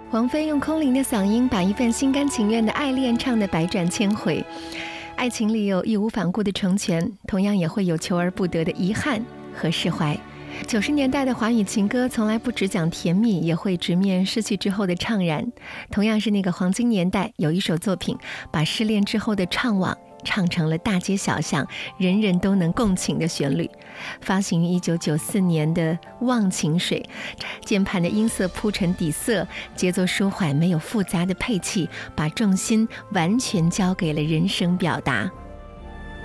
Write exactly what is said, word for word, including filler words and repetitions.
王菲用空灵的嗓音把一份心甘情愿的爱恋唱得百转千回。爱情里有义无反顾的成全，同样也会有求而不得的遗憾和释怀。九十年代的华语情歌从来不只讲甜蜜，也会直面失去之后的怅然。同样是那个黄金年代，有一首作品把失恋之后的怅惘唱成了大街小巷人人都能共情的旋律。发行于一九九四年的《忘情水》，键盘的音色铺成底色，节奏舒缓，没有复杂的配器，把重心完全交给了人声表达。